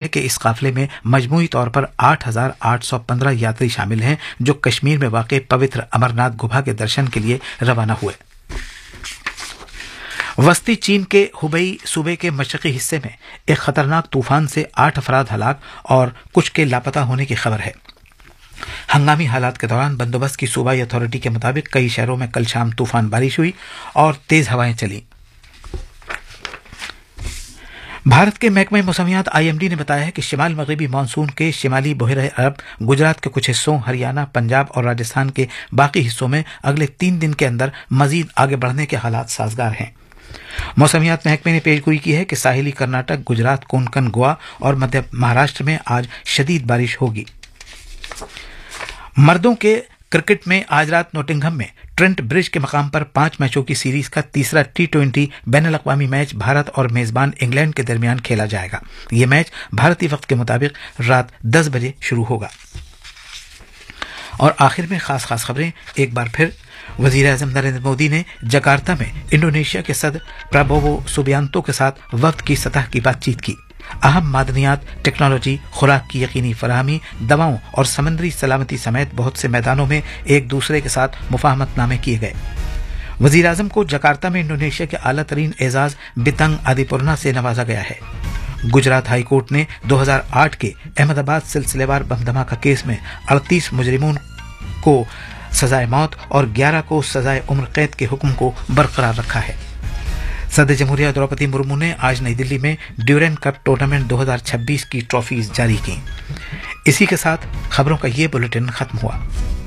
کہ اس قافلے میں مجموعی طور پر 8,815 یاتری شامل ہیں جو کشمیر میں واقع پوتر امرناتھ گپھا کے درشن کے لیے روانہ ہوئے۔ وسطی چین کے ہبئی صوبے کے مشرقی حصے میں ایک خطرناک طوفان سے 8 افراد ہلاک اور کچھ کے لاپتہ ہونے کی خبر ہے۔ ہنگامی حالات کے دوران بندوبست کی صوبائی اتھارٹی کے مطابق کئی شہروں میں کل شام طوفان بارش ہوئی اور تیز ہوائیں چلیں۔ بھارت کے محکمہ موسمیات IMD نے بتایا ہے کہ شمال مغربی مانسون کے شمالی بحیرہ عرب، گجرات کے کچھ حصوں، ہریانہ، پنجاب اور راجستھان کے باقی حصوں میں اگلے 3 دن کے اندر مزید آگے بڑھنے کے حالات سازگار ہیں۔ موسمیات محکمے نے پیش گوئی کی ہے کہ ساحلی کرناٹک، گجرات، کونکن، گوا اور مدھیہ مہاراشٹر میں آج شدید بارش ہوگی۔ مردوں کے کرکٹ میں آج رات نوٹنگہم میں ٹرنٹ برج کے مقام پر 5 میچوں کی سیریز کا تیسرا T20 بین الاقوامی میچ بھارت اور میزبان انگلینڈ کے درمیان کھیلا جائے گا۔ یہ میچ بھارتی وقت کے مطابق رات 10 بجے شروع ہوگا۔ اور آخر میں خاص خبریں ایک بار پھر۔ وزیر اعظم نریندر مودی نے جکارتا میں انڈونیشیا کے صدر پرابوو سوبیانتو کے ساتھ وفد کی سطح کی بات چیت کی۔ اہم معدنیات، ٹیکنالوجی، خوراک کی یقینی فراہمی، دواؤں اور سمندری سلامتی سمیت بہت سے میدانوں میں ایک دوسرے کے ساتھ مفاہمت نامے کیے گئے۔ وزیر اعظم کو جکارتا میں انڈونیشیا کے اعلیٰ ترین اعزاز بتنگ آدی پورنا سے نوازا گیا ہے۔ گجرات ہائی کورٹ نے 2008 کے احمد آباد سلسلے وار بم دھماکہ کیس میں 38 مجرموں کو سزائے موت اور 11 کو سزائے عمر قید کے حکم کو برقرار رکھا ہے۔ صدر جمہوریہ دروپدی مرمو نے آج نئی دلی میں ڈیورین کپ ٹورنامنٹ 2026 کی ٹرافیز جاری کی۔ اسی کے ساتھ خبروں کا یہ بلیٹن ختم ہوا۔